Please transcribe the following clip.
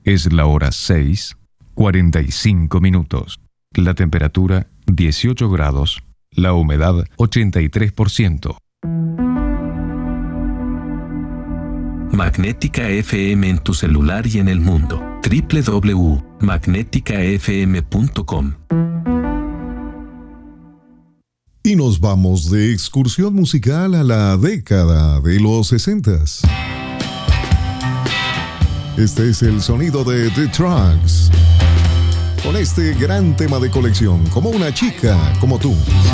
Es la hora 6:45. La temperatura 18 grados. La humedad 83%. Magnética FM en tu celular y en el mundo. www.magneticafm.com. Y nos vamos de excursión musical a la década de los 60s. Este es el sonido de The Trucks, con este gran tema de colección, Como una chica como tú.